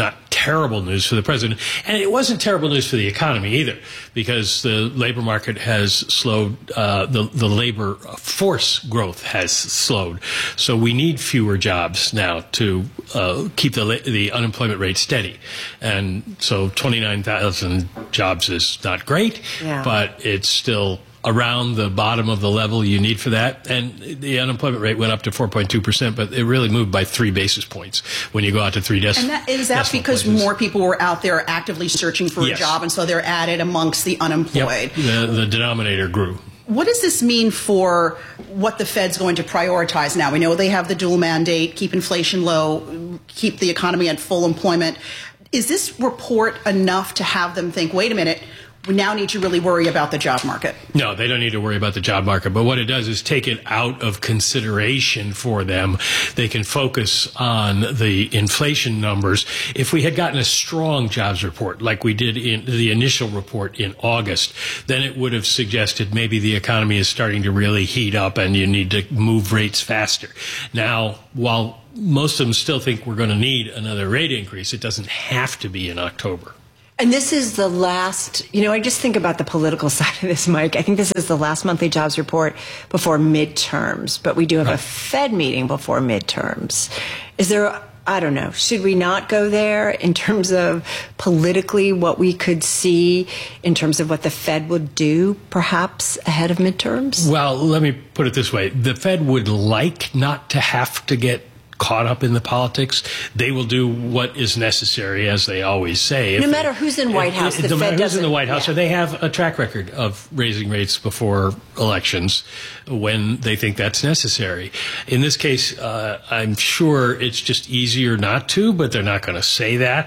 terrible news for the president. And it wasn't terrible news for the economy either, because the labor market has slowed, uh, the, the labor force growth has slowed. So we need fewer jobs now to uh, keep the, the unemployment rate steady. And so twenty-nine thousand jobs is not great, Yeah. but it's still around the bottom of the level you need for that. And the unemployment rate went up to four point two percent, but it really moved by three basis points when you go out to three decimal And that, is that because places. more people were out there actively searching for Yes. a job, and so they're added amongst the unemployed? Yep. The, the denominator grew. What does this mean for what the Fed's going to prioritize now? We know they have the dual mandate, keep inflation low, keep the economy at full employment. Is this report enough to have them think, wait a minute, we now need to really worry about the job market? No, they don't need to worry about the job market. But what it does is take it out of consideration for them. They can focus on the inflation numbers. If we had gotten a strong jobs report like we did in the initial report in August, then it would have suggested maybe the economy is starting to really heat up and you need to move rates faster. Now, while most of them still think we're going to need another rate increase, it doesn't have to be in October. And this is the last, you know, I just think about the political side of this, Mike. I think this is the last monthly jobs report before midterms, but we do have right. a Fed meeting before midterms. Is there, I don't know, should we not go there in terms of politically what we could see in terms of what the Fed would do perhaps ahead of midterms? Well, let me put it this way. The Fed would like not to have to get caught up in the politics. They will do what is necessary, as they always say. No if matter they, who's in White House, if, the no Fed matter who's in the doesn't- White House, yeah. so they have a track record of raising rates before elections when they think that's necessary. In this case, uh, I'm sure it's just easier not to, but they're not going to say that.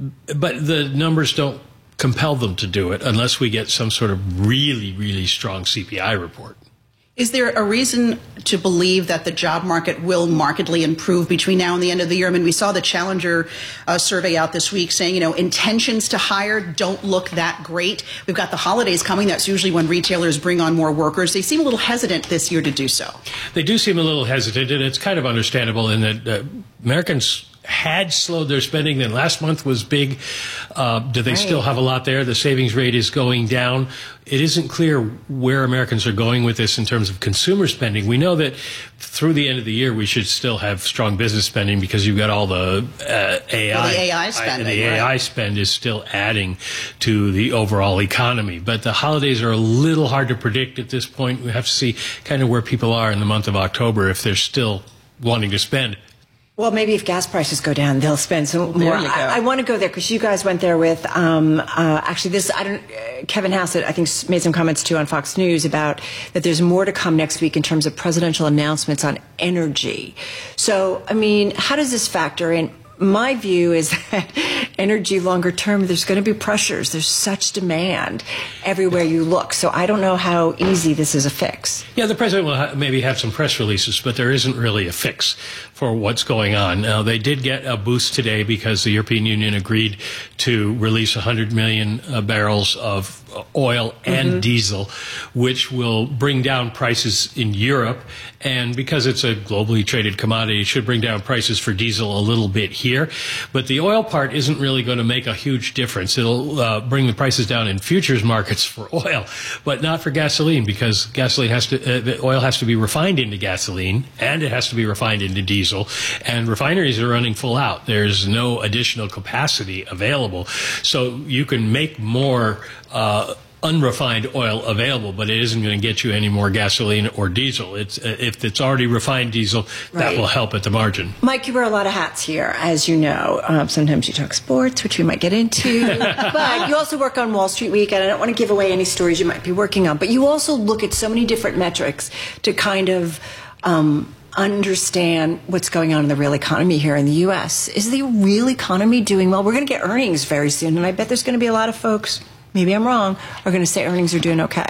But the numbers don't compel them to do it unless we get some sort of really, really strong C P I report. Is there a reason to believe that the job market will markedly improve between now and the end of the year? I mean, we saw the Challenger uh, survey out this week saying, you know, intentions to hire don't look that great. We've got the holidays coming. That's usually when retailers bring on more workers. They seem a little hesitant this year to do so. They do seem a little hesitant, and it's kind of understandable in that uh, Americans had slowed their spending. Then last month was big. Uh, do they right. still have a lot there? The savings rate is going down. It isn't clear where Americans are going with this in terms of consumer spending. We know that through the end of the year, we should still have strong business spending because you've got all the uh, A I. Well, the A I spending. The right? A I spend is still adding to the overall economy. But the holidays are a little hard to predict at this point. We have to see kind of where people are in the month of October if they're still wanting to spend. Well, maybe if gas prices go down, they'll spend some There more. you go. I, I want to go there because you guys went there with, um, uh, actually, this, I don't, uh, Kevin Hassett, I think, s- made some comments too on Fox News about that there's more to come next week in terms of presidential announcements on energy. So, I mean, how does this factor in? My view is that energy longer term, there's going to be pressures. There's such demand everywhere you look. So I don't know how easy this is a fix. Yeah, the president will ha- maybe have some press releases, but there isn't really a fix for what's going on. Now, they did get a boost today because the European Union agreed to release one hundred million uh, barrels of oil and Mm-hmm. diesel, which will bring down prices in Europe. And because it's a globally traded commodity, it should bring down prices for diesel a little bit here. But the oil part isn't really going to make a huge difference. It'll uh, bring the prices down in futures markets for oil, but not for gasoline, because gasoline has to, uh, the oil has to be refined into gasoline, and it has to be refined into diesel. And refineries are running full out. There's no additional capacity available. So you can make more uh, unrefined oil available, but it isn't going to get you any more gasoline or diesel. It's uh, if it's already refined diesel, that Right. will help at the margin. Mike, you wear a lot of hats here, as you know. Um, sometimes you talk sports, which we might get into. But you also work on Wall Street Week, and I don't want to give away any stories you might be working on. But you also look at so many different metrics to kind of um, understand what's going on in the real economy here in the U S. Is the real economy doing well? We're going to get earnings very soon, and I bet there's going to be a lot of folks, maybe I'm wrong, are going to say earnings are doing okay.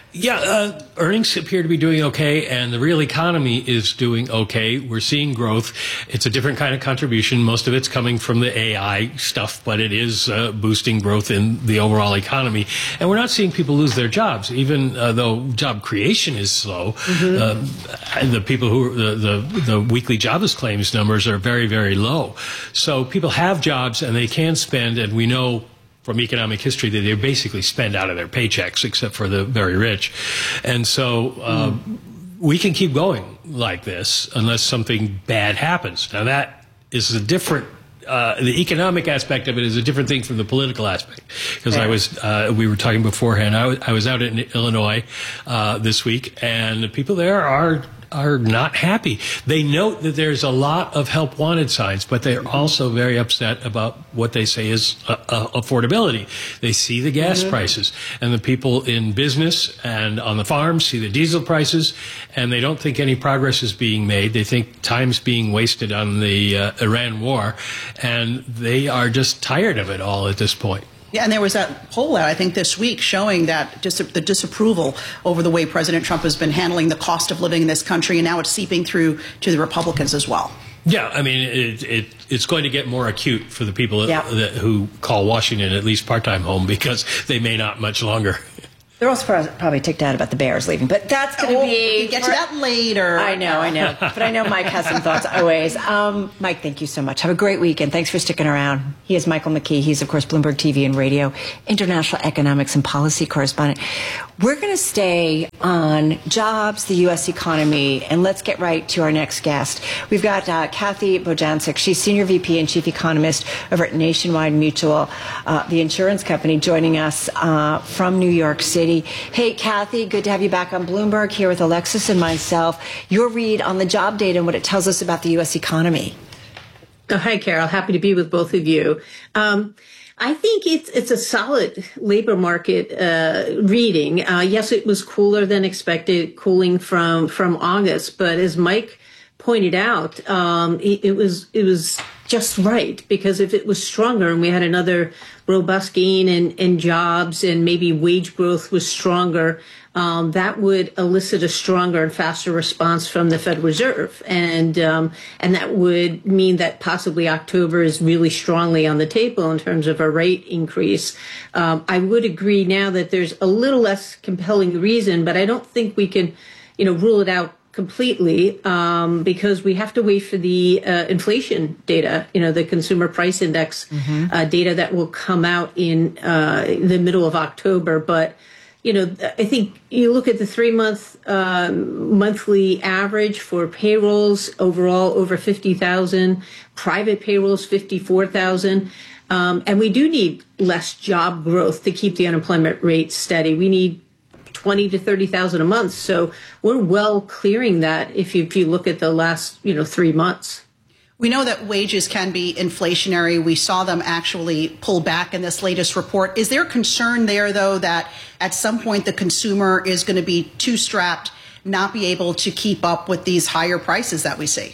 Yeah, uh, earnings appear to be doing okay, and the real economy is doing okay. We're seeing growth. It's a different kind of contribution. Most of it's coming from the A I stuff, but it is uh, boosting growth in the overall economy. And we're not seeing people lose their jobs, even uh, though job creation is slow. Mm-hmm. Uh, the people who the, the the weekly jobless claims numbers are very, very low. So people have jobs and they can spend, and we know from economic history that they basically spend out of their paychecks, except for the very rich. And so uh, mm. we can keep going like this unless something bad happens. Now, that is a different Uh, the economic aspect of it is a different thing from the political aspect. Because I was, uh, we were talking beforehand, I was, I was out in Illinois uh, this week, and the people there are are not happy. They note that there's a lot of help wanted signs, but they're also very upset about what they say is uh, uh, affordability. They see the gas mm-hmm. prices, and the people in business and on the farms see the diesel prices, and they don't think any progress is being made. They think time's being wasted on the uh, Iran war, and they are just tired of it all at this point. Yeah, and there was that poll out, I think, this week showing that dis- the disapproval over the way President Trump has been handling the cost of living in this country, and now it's seeping through to the Republicans as well. Yeah, I mean, it, it, it's going to get more acute for the people yeah. that, that, who call Washington at least part-time home, because they may not much longer. They're also probably ticked out about the Bears leaving, but that's going to oh, be... We'll get to that later. I know, I know. But I know Mike has some thoughts always. Um, Mike, thank you so much. Have a great weekend. Thanks for sticking around. He is Michael McKee. He's, of course, Bloomberg T V and Radio, international economics and policy correspondent. We're going to stay on jobs, the U S economy, and let's get right to our next guest. We've got uh, Kathy Bojancic. She's Senior V P and Chief Economist over at Nationwide Mutual, uh, the insurance company, joining us uh, from New York City. Hey, Kathy, good to have you back on Bloomberg, here with Alexis and myself. Your read on the job data and what it tells us about the U S economy. Oh, hi, Carol. Happy to be with both of you. Um, I think it's it's a solid labor market uh, reading. Uh, yes, it was cooler than expected, cooling from from August. But as Mike pointed out, um, it, it was it was just right, because if it was stronger and we had another robust gain in, in jobs and maybe wage growth was stronger, um, that would elicit a stronger and faster response from the Federal Reserve. And um, and that would mean that possibly October is really strongly on the table in terms of a rate increase. Um, I would agree now that there's a little less compelling reason, but I don't think we can, you know, rule it out completely, um, because we have to wait for the uh, inflation data, you know, the consumer price index mm-hmm. uh, data that will come out in uh, the middle of October. But, you know, I think you look at the three month um, monthly average for payrolls overall over fifty thousand, private payrolls fifty-four thousand. Um, and we do need less job growth to keep the unemployment rate steady. We need twenty to thirty thousand a month. So we're well clearing that if you, if you look at the last, you know, three months. We know that wages can be inflationary. We saw them actually pull back in this latest report. Is there concern there, though, that at some point the consumer is going to be too strapped, not be able to keep up with these higher prices that we see?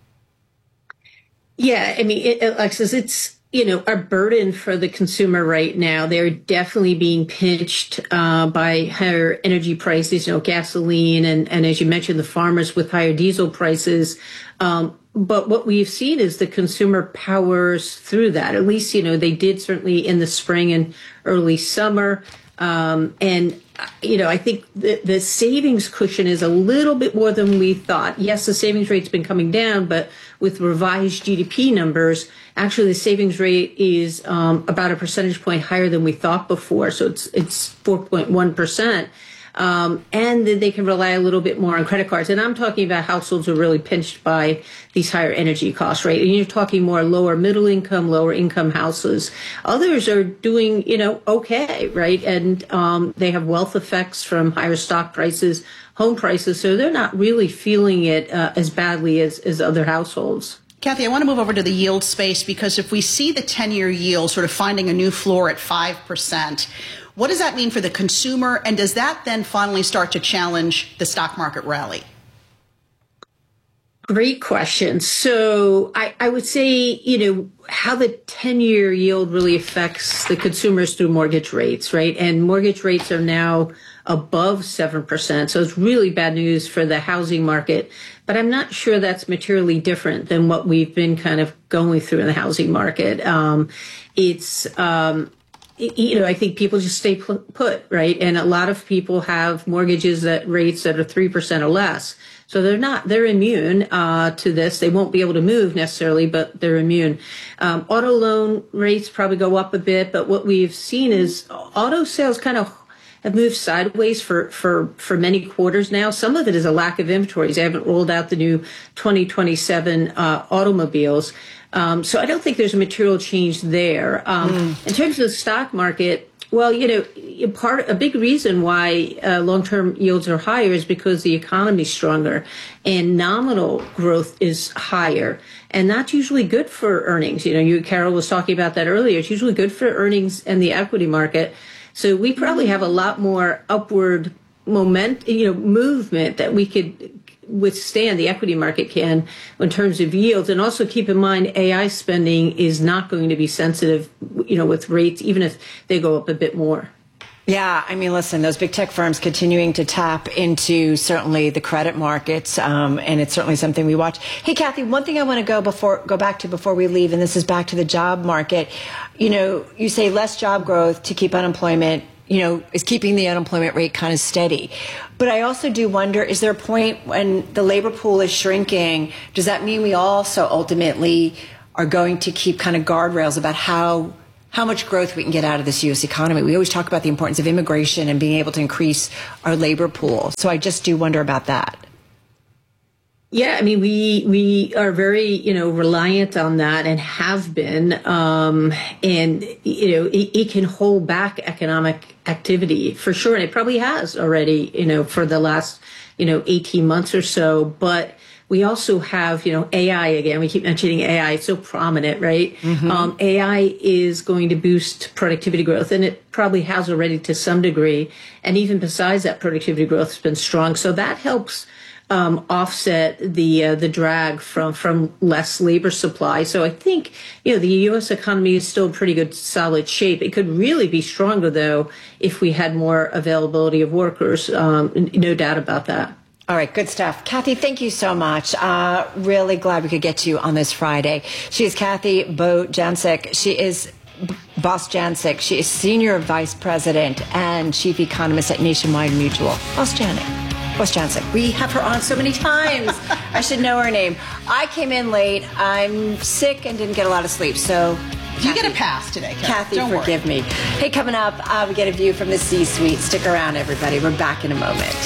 Yeah, I mean, it, Alexis, it's, you know, a burden for the consumer right now. They're definitely being pinched uh, by higher energy prices, you know, gasoline, and, and as you mentioned, the farmers with higher diesel prices. Um, but what we've seen is the consumer powers through that. At least, you know, they did certainly in the spring and early summer. Um, and, you know, I think the, the savings cushion is a little bit more than we thought. Yes, the savings rate's been coming down, but with revised G D P numbers, actually the savings rate is um, about a percentage point higher than we thought before. So it's it's four point one percent. Um, and then they can rely a little bit more on credit cards. And I'm talking about households who are really pinched by these higher energy costs, right? And you're talking more lower middle income, lower income houses. Others are doing, you know, okay, right? And um, they have wealth effects from higher stock prices, home prices. So they're not really feeling it uh, as badly as, as other households. Kathy, I want to move over to the yield space, because if we see the ten-year yield sort of finding a new floor at five percent, what does that mean for the consumer? And does that then finally start to challenge the stock market rally? Great question. So I, I would say, you know, how the ten-year yield really affects the consumers through mortgage rates, right? And mortgage rates are now above seven percent. So it's really bad news for the housing market. But I'm not sure that's materially different than what we've been kind of going through in the housing market. Um, it's, um, you know, I think people just stay put, right? And a lot of people have mortgages at rates that are three percent or less. So they're not, they're immune uh, to this. They won't be able to move necessarily, but they're immune. Um, auto loan rates probably go up a bit, but what we've seen is auto sales kind of have moved sideways for, for, for many quarters now. Some of it is a lack of inventories. They haven't rolled out the new twenty twenty-seven uh, automobiles. Um, so I don't think there's a material change there. Um, mm. In terms of the stock market, well, you know, part a big reason why uh, long-term yields are higher is because the economy's stronger and nominal growth is higher. And that's usually good for earnings. You know, you, Carol was talking about that earlier. It's usually good for earnings and the equity market. So we probably have a lot more upward moment, you know, movement that we could withstand, the equity market can, in terms of yields. And also keep in mind, A I spending is not going to be sensitive, you know, with rates, even if they go up a bit more. Yeah, I mean, listen, those big tech firms continuing to tap into certainly the credit markets, um, and it's certainly something we watch. Hey, Kathy, one thing I want to go before go back to before we leave, and this is back to the job market. You know, you say less job growth to keep unemployment, you know, is keeping the unemployment rate kind of steady. But I also do wonder, is there a point when the labor pool is shrinking? Does that mean we also ultimately are going to keep kind of guardrails about how how much growth we can get out of this U S economy? We always talk about the importance of immigration and being able to increase our labor pool. So I just do wonder about that. Yeah, I mean, we we are very, you know, reliant on that and have been. Um, and, you know, it, it can hold back economic activity for sure. And it probably has already, you know, for the last, you know, eighteen months or so. But we also have, you know, A I again. We keep mentioning A I. It's so prominent, right? Mm-hmm. Um, A I is going to boost productivity growth, and it probably has already to some degree. And even besides that, productivity growth has been strong. So that helps Um, offset the uh, the drag from from less labor supply. So I think, you know, the U S economy is still in pretty good, solid shape. It could really be stronger, though, if we had more availability of workers. Um, no doubt about that. All right, good stuff. Kathy, thank you so much. Uh, really glad we could get to you on this Friday. She is Kathy Bojancic. She is Bostjanic. She is Senior Vice President and Chief Economist at Nationwide Mutual. Bostjanic. Bostjanic. We have her on so many times. I should know her name. I came in late. I'm sick and didn't get a lot of sleep. So Kathy, you get a pass today, Kathy. Kathy, Don't forgive worry. me. Hey, coming up, uh, we get a view from the C-suite. Stick around, everybody. We're back in a moment.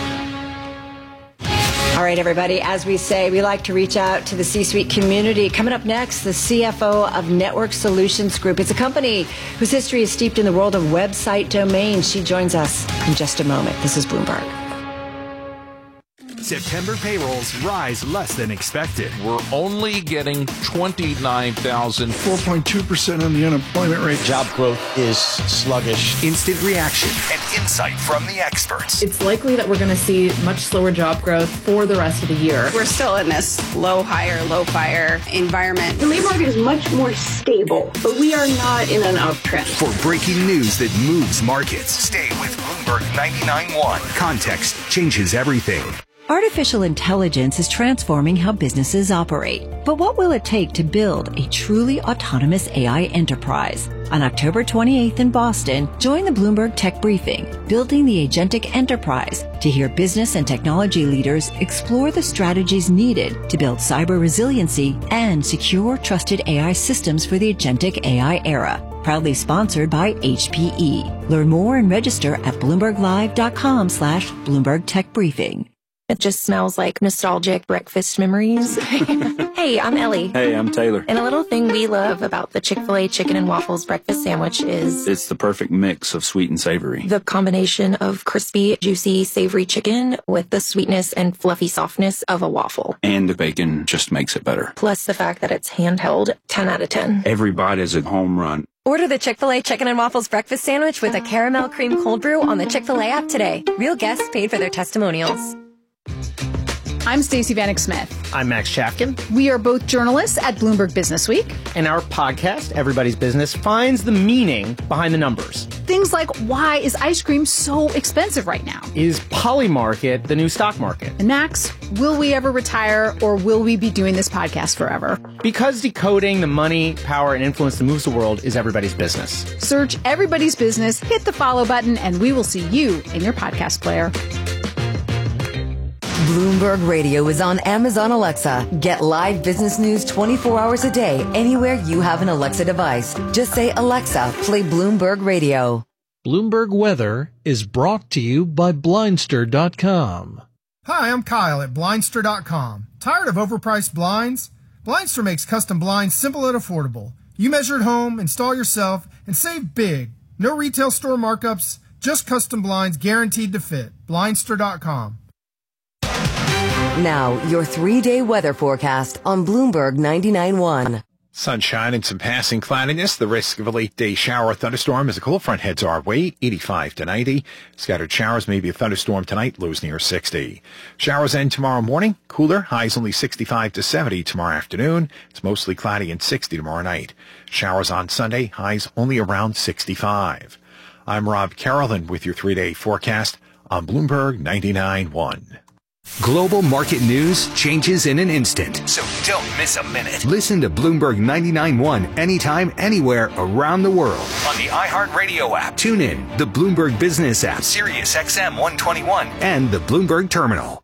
All right, everybody, as we say, we like to reach out to the C-suite community. Coming up next, the C F O of Network Solutions Group. It's a company whose history is steeped in the world of website domains. She joins us in just a moment. This is Bloomberg. September payrolls rise less than expected. We're only getting twenty-nine thousand. four point two percent on the unemployment rate. Job growth is sluggish. Instant reaction and insight from the experts. It's likely that we're going to see much slower job growth for the rest of the year. We're still in this low hire, low fire environment. The labor market is much more stable, but we are not in an uptrend. For breaking news that moves markets, stay with Bloomberg ninety-nine point one. Context changes everything. Artificial intelligence is transforming how businesses operate. But what will it take to build a truly autonomous A I enterprise? On October twenty-eighth in Boston, join the Bloomberg Tech Briefing, Building the Agentic Enterprise, to hear business and technology leaders explore the strategies needed to build cyber resiliency and secure, trusted A I systems for the agentic A I era. Proudly sponsored by H P E. Learn more and register at bloomberglive.com slash Bloomberg Tech Briefing. It just smells like nostalgic breakfast memories. Hey, I'm Ellie. Hey, I'm Taylor. And a little thing we love about the Chick-fil-A chicken and waffles breakfast sandwich is it's the perfect mix of sweet and savory. The combination of crispy, juicy, savory chicken with the sweetness and fluffy softness of a waffle. And the bacon just makes it better. Plus the fact that it's handheld, ten out of ten. Every bite is a home run. Order the Chick-fil-A Chicken and Waffles Breakfast Sandwich with a caramel cream cold brew on the Chick-fil-A app today. Real guests paid for their testimonials. I'm Stacey Vanek Smith. I'm Max Chafkin. We are both journalists at Bloomberg Business Week. And our podcast, Everybody's Business, finds the meaning behind the numbers. Things like, why is ice cream so expensive right now? Is Polymarket the new stock market? And Max, will we ever retire, or will we be doing this podcast forever? Because decoding the money, power, and influence that moves the world is everybody's business. Search Everybody's Business, hit the follow button, and we will see you in your podcast player. Bloomberg Radio is on Amazon Alexa. Get live business news twenty-four hours a day anywhere you have an Alexa device. Just say, Alexa, play Bloomberg Radio. Bloomberg Weather is brought to you by Blindster dot com. Hi, I'm Kyle at Blindster dot com. Tired of overpriced blinds? Blindster makes custom blinds simple and affordable. You measure at home, install yourself, and save big. No retail store markups, just custom blinds guaranteed to fit. Blindster dot com. Now, your three-day weather forecast on Bloomberg ninety-nine point one. Sunshine and some passing cloudiness. The risk of a late-day shower or thunderstorm as a cold front heads our way, eighty-five to ninety. Scattered showers, maybe a thunderstorm tonight, lows near sixty. Showers end tomorrow morning, cooler, highs only sixty-five to seventy tomorrow afternoon. It's mostly cloudy and sixty tomorrow night. Showers on Sunday, highs only around sixty-five. I'm Rob Carrollton with your three-day forecast on Bloomberg ninety-nine point one. Global market news changes in an instant. So don't miss a minute. Listen to Bloomberg ninety-nine point one anytime, anywhere around the world. On the iHeartRadio app. Tune in, the Bloomberg Business app. Sirius X M one twenty-one. And the Bloomberg Terminal.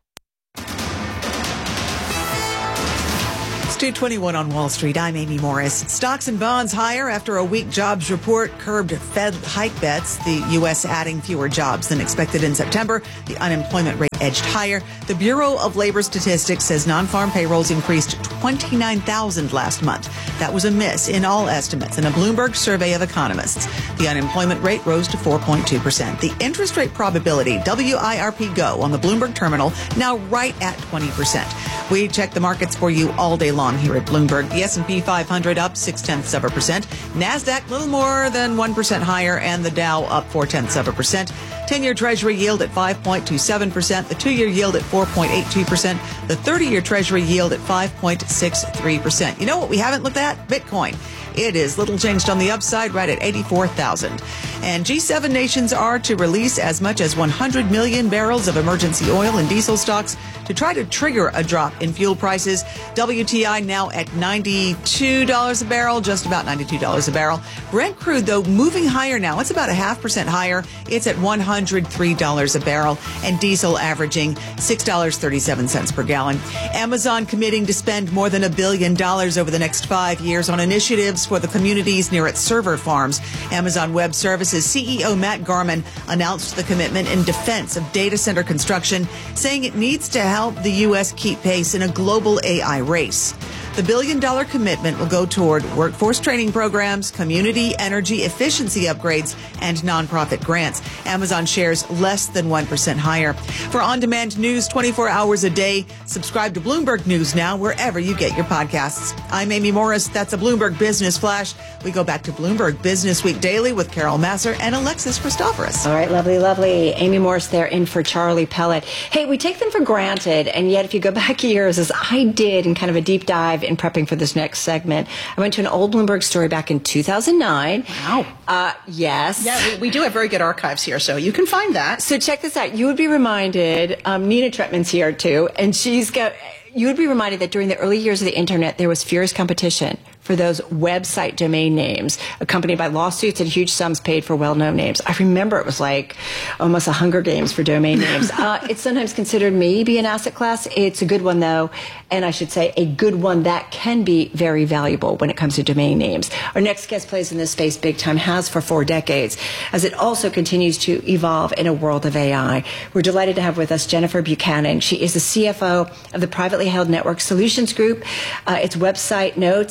two twenty-one on Wall Street. I'm Amy Morris. Stocks and bonds higher after a weak jobs report curbed Fed hike bets. The U S adding fewer jobs than expected in September. The unemployment rate edged higher. The Bureau of Labor Statistics says non-farm payrolls increased twenty-nine thousand last month. That was a miss in all estimates in a Bloomberg survey of economists. The unemployment rate rose to four point two percent. The interest rate probability, W I R P Go, on the Bloomberg Terminal, now right at twenty percent. We check the markets for you all day long here at Bloomberg. The S and P five hundred up six tenths of a percent. NASDAQ little more than one percent higher, and the Dow up four tenths of a percent. ten-year Treasury yield at five point two seven percent. The two-year yield at four point eight two percent. The thirty-year Treasury yield at five point six three percent. You know what we haven't looked at? Bitcoin. It is little changed on the upside, right at eighty-four thousand. And G seven nations are to release as much as one hundred million barrels of emergency oil and diesel stocks to try to trigger a drop in fuel prices. W T I now at ninety-two dollars a barrel, just about ninety-two dollars a barrel. Brent crude, though, moving higher now. It's about a half percent higher. It's at one hundred three dollars a barrel. And diesel averaging six dollars and thirty-seven cents per gallon. Amazon committing to spend more than a billion dollars over the next five years on initiatives for the communities near its server farms. Amazon Web Services C E O Matt Garman announced the commitment in defense of data center construction, saying it needs to help the U S keep pace in a global A I race. The billion-dollar commitment will go toward workforce training programs, community energy efficiency upgrades, and nonprofit grants. Amazon shares less than one percent higher. For on-demand news twenty-four hours a day, subscribe to Bloomberg News now wherever you get your podcasts. I'm Amy Morris. That's a Bloomberg Business Flash. We go back to Bloomberg Business Week Daily with Carol Masser and Alexis Christoforous. All right, lovely, lovely. Amy Morris there in for Charlie Pellet. Hey, we take them for granted, and yet if you go back years, as I did in kind of a deep dive in prepping for this next segment, I went to an old Bloomberg story back in two thousand nine. Wow. Uh, yes. Yeah, we, we do have very good archives here, so you can find that. So check this out. You would be reminded, um, Nina Tretman's here too, and she's got, you would be reminded that during the early years of the internet, there was fierce competition for those website domain names, accompanied by lawsuits and huge sums paid for well-known names. I remember it was like almost a Hunger Games for domain names. Uh, it's sometimes considered maybe an asset class. It's a good one, though, and I should say a good one that can be very valuable when it comes to domain names. Our next guest plays in this space big time, has for four decades, as it also continues to evolve in a world of A I. We're delighted to have with us Jennifer Buchanan. She is the C F O of the privately held Network Solutions Group. Uh, its website notes it is about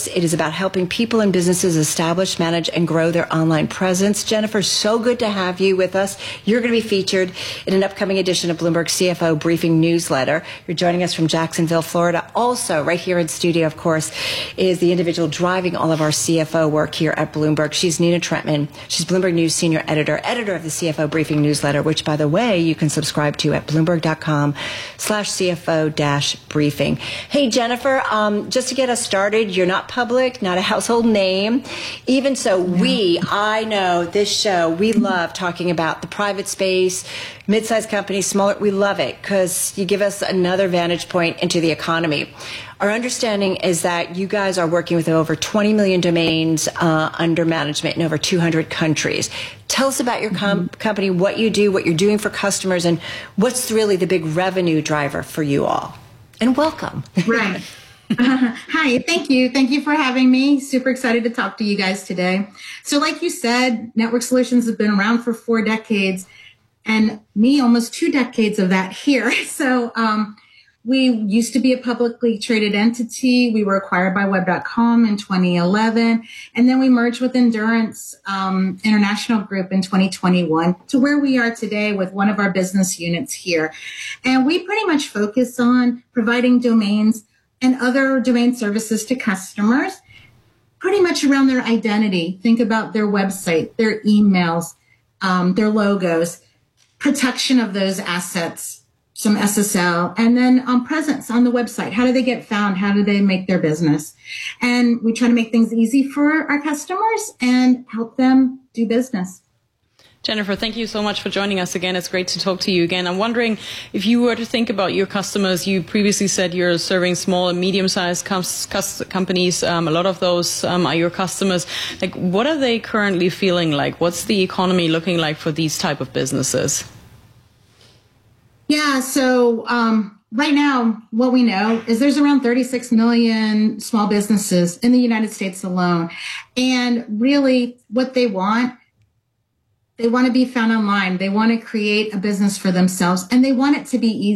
about helping people and businesses establish, manage, and grow their online presence. Jennifer, so good to have you with us. You're going to be featured in an upcoming edition of Bloomberg C F O Briefing newsletter. You're joining us from Jacksonville, Florida. Also, right here in studio, of course, is the individual driving all of our C F O work here at Bloomberg. She's Nina Trentman. She's Bloomberg News Senior Editor, editor of the C F O Briefing newsletter, which, by the way, you can subscribe to at bloomberg.com slash CFO dash briefing. Hey, Jennifer, um, just to get us started, you're not public, not a household name. Even so, we, I know this show, we love talking about the private space, mid-sized companies, smaller. We love it because you give us another vantage point into the economy. Our understanding is that you guys are working with over twenty million domains uh, under management in over two hundred countries. Tell us about your com- company, what you do, what you're doing for customers, and what's really the big revenue driver for you all. And welcome. Right. Uh, hi, thank you. Thank you for having me. Super excited to talk to you guys today. So like you said, Network Solutions have been around for four decades, and me almost two decades of that here. So um, we used to be a publicly traded entity. We were acquired by web dot com in twenty eleven, and then we merged with Endurance um, International Group in twenty twenty-one to where we are today with one of our business units here. And we pretty much focus on providing domains and other domain services to customers, pretty much around their identity. Think about their website, their emails, um, their logos, protection of those assets, some S S L, and then um, presence on the website. How do they get found? How do they make their business? And we try to make things easy for our customers and help them do business. Jennifer, thank you so much for joining us again. It's great to talk to you again. I'm wondering if you were to think about your customers. You previously said you're serving small and medium-sized com- companies. Um, a lot of those um, are your customers. Like, what are they currently feeling like? What's the economy looking like for these type of businesses? Yeah, so um, right now, what we know is there's around thirty-six million small businesses in the United States alone. And really what they want, they want to be found online. They want to create a business for themselves, and they want it to be easy.